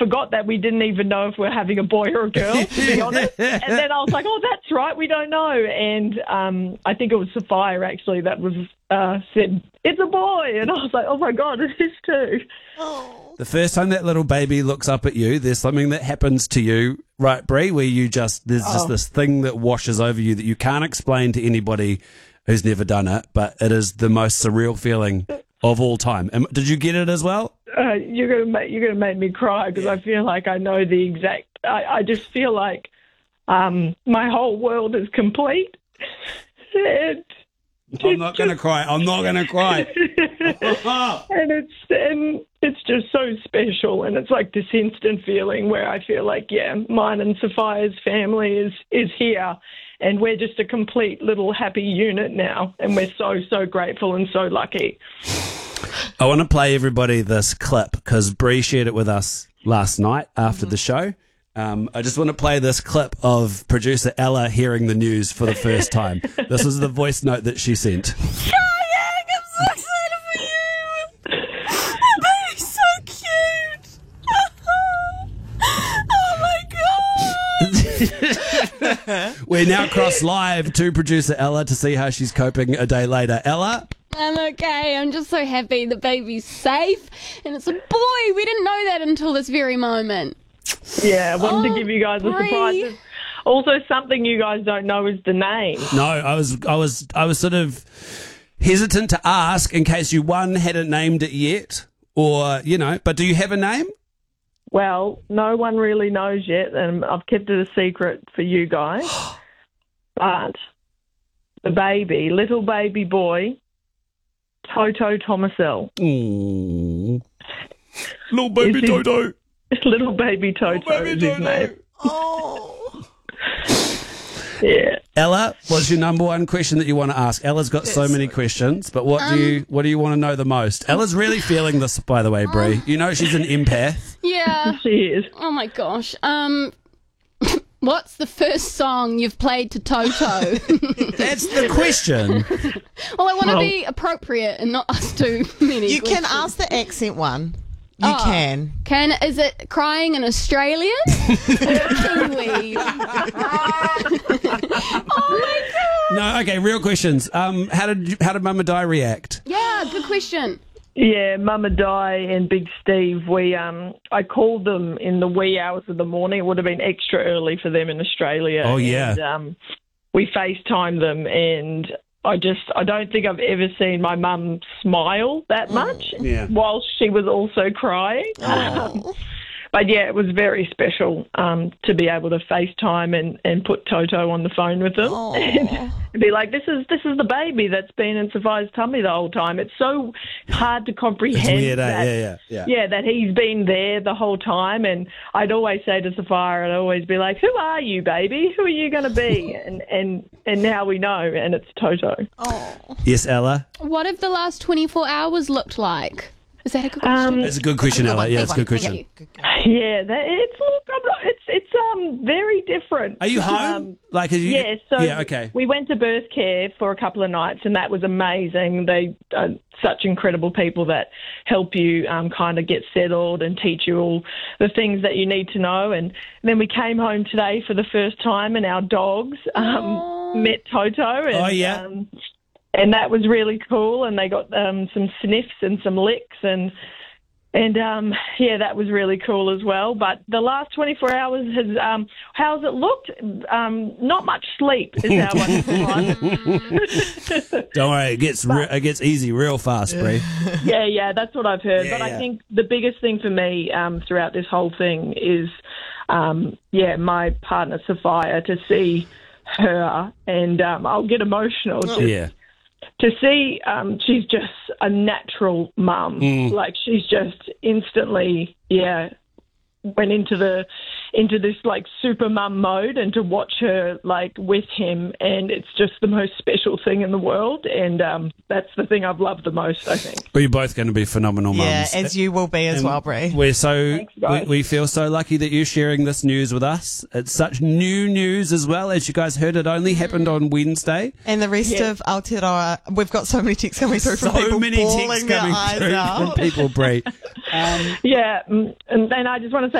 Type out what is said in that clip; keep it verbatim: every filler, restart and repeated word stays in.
forgot that we didn't even know if we we're having a boy or a girl, to be honest. And then I was like, oh, that's right, we don't know. And um, I think it was Sophia, actually, that was uh, said, it's a boy. And I was like, oh, my God, it is too. The first time that little baby looks up at you, there's something that happens to you, right, Bree, where you just, there's just Oh. this thing that washes over you that you can't explain to anybody who's never done it, but it is the most surreal feeling of all time. Am- Did you get it as well? Uh, you're gonna make you're gonna make me cry because I feel like I know the exact. I, I just feel like um, my whole world is complete. And I'm not going to cry. I'm not going to cry. and it's and it's just so special, and it's like this instant feeling where I feel like, yeah, mine and Sophia's family is is here, and we're just a complete little happy unit now, and we're so so grateful and so lucky. I want to play everybody this clip because Bree shared it with us last night after the show. Um, I just want to play this clip of producer Ella hearing the news for the first time. This is the voice note that she sent. Kayak, I'm so excited for you. That baby's so cute. Oh my God. We're now cross live to producer Ella to see how she's coping a day later. Ella? I'm okay. I'm just so happy the baby's safe and it's a boy. We didn't know that until this very moment. Yeah, I wanted Oh, to give you guys a Bree. surprise. Also, something you guys don't know is the name. No, I was, I was, I was sort of hesitant to ask in case you one hadn't named it yet, or you know. But do you have a name? Well, no one really knows yet, and I've kept it a secret for you guys. But the baby, little baby boy, Toto Tomasel. Mm. Little baby Is he- Toto. Little baby Toto Little baby is his Toto. name. Oh. Yeah. Ella, what's your number one question that you want to ask? Ella's got so many questions, but what do you what do you want to know the most? Ella's really feeling this, by the way, Bree. You know she's an empath. Yeah. She is. Oh my gosh. Um, what's the first song you've played to Toto? That's the question. Well, I want to Well- be appropriate and not ask too many. You can questions. ask the accent one. You Oh. can. Can is it crying in Australian or Kiwi? Oh my god! No, okay, real questions. Um, how did you, how did Mama Di react? Yeah, good question. Yeah, Mama Di and Big Steve, we um, I called them in the wee hours of the morning. It would have been extra early for them in Australia. Oh, yeah. And, um, we FaceTimed them, and I just, I don't think I've ever seen my mum smile that much Yeah. while she was also crying. Um, but yeah, it was very special um, to be able to FaceTime and, and put Toto on the phone with them and be like, this is this is the baby that's been in Sophia's tummy the whole time. It's so hard to comprehend. It's weird, eh? that, Yeah, yeah, yeah. Yeah, that he's been there the whole time. And I'd always say to Sophia, I'd always be like, who are you, baby? Who are you going to be? and, and, and now we know, and it's Toto. Yes, Ella? What have the last twenty-four hours looked like? Is that a good question? Um, That's a good question, Ella. Yeah, it's a good question. Yeah, that, it's look, I'm not- it's it's um very different. Are you home? Um, like, are you, yeah, so yeah, okay. we went to birth care for a couple of nights, and that was amazing. They are such incredible people that help you um, kind of get settled and teach you all the things that you need to know. And then we came home today for the first time, and our dogs um, met Toto. And, Oh, yeah. Um, and that was really cool, and they got um, some sniffs and some licks, and and um, yeah, that was really cool as well. But the last twenty-four hours has, um, how's it looked? Um, not much sleep is how I describe it. Don't worry, it gets re- it gets easy real fast, Bree. Yeah, yeah, that's what I've heard. Yeah, but yeah. I think the biggest thing for me um, throughout this whole thing is, um, yeah, my partner Sophia, to see her, and um, I'll get emotional. Just Yeah. to see um, she's just a natural mum. Mm. Like, she's just instantly, yeah, went into the into this like super mum mode, and to watch her like with him, and it's just the most special thing in the world, and um, that's the thing I've loved the most, I think. We're both going to be phenomenal Yeah, mums. as you will be as And well, Bree. We're so Thanks, we, guys. we feel so lucky that you're sharing this news with us. It's such new news as well. As you guys heard, it only happened on Wednesday. And the rest Yeah. of Aotearoa, we've got so many texts coming through from So people many bawling texts their coming eyes through out. from people, Bree. Um, Yeah, mm, and then I just want to say